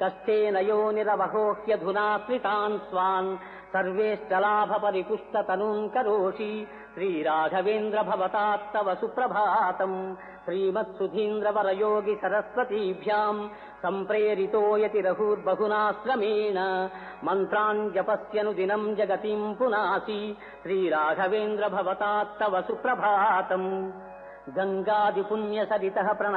కష్టేన యోనిరవహోహ్యధునా స్మితాన్ Schwann సర్వేష్టలాభ పరిపుష్టతనూన్ karoshi Sri Raghavendra భవతాత్తవ సుప్రభాతం శ్రీమత్సుధీంద్రవరయోగి సరస్వతీభ్యాం సంప్రేరితో యతిరహుర్బహునాశ్రమేణ మంత్రాన్ జపస్యను దినం జగతిం పునాసి శ్రీరాఘవేంద్ర భవతాత్తవ సుప్రభాతం గంగాది పుణ్య సరితః